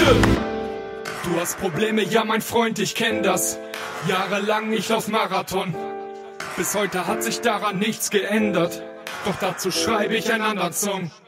Du hast Probleme, ja mein Freund, ich kenn das. Jahrelang, ich lauf Marathon. Bis heute hat sich daran nichts geändert. Doch dazu schreibe ich einen anderen Song.